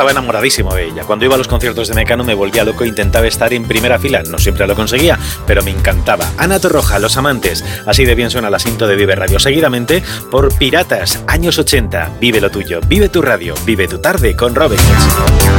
estaba enamoradísimo de ella. Cuando iba a los conciertos de Mecano me volvía loco e intentaba estar en primera fila. No siempre lo conseguía, pero me encantaba. Ana Torroja, Los Amantes. Así de bien suena la cinta de Vive Radio. Seguidamente por Piratas, años 80. Vive lo tuyo, vive tu radio, vive tu tarde con Robert.